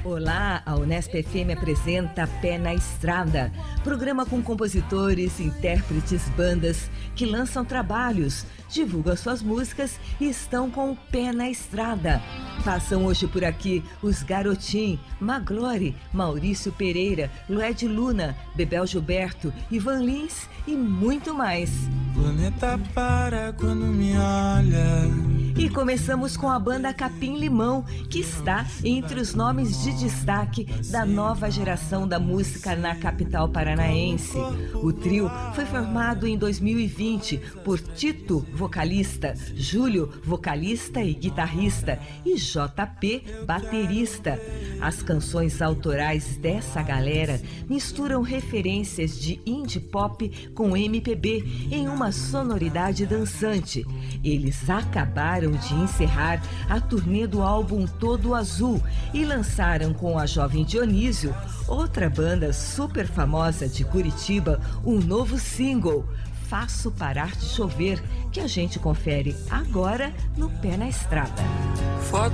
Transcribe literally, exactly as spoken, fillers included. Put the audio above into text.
Olá, a Unesp F M apresenta Pé na Estrada, programa com compositores, intérpretes, bandas que lançam trabalhos, divulgam suas músicas e estão com o pé na estrada. Passam hoje por aqui os Garotim, Maglore, Maurício Pereira, Lued Luna, Bebel Gilberto, Ivan Lins e muito mais. Planeta para quando me olha. E começamos com a banda Capim Limão, que está entre os nomes de destaque da nova geração da música na capital paranaense. O trio foi formado em dois mil e vinte por Tito, vocalista, Júlio, vocalista e guitarrista, e J P, baterista. As canções autorais dessa galera misturam referências de indie pop com M P B em uma sonoridade dançante. Eles acabaram de encerrar a turnê do álbum Todo Azul e lançaram com a Jovem Dionísio, outra banda super famosa de Curitiba, um novo single, Faço Parar de Chover, que a gente confere agora no Pé na Estrada.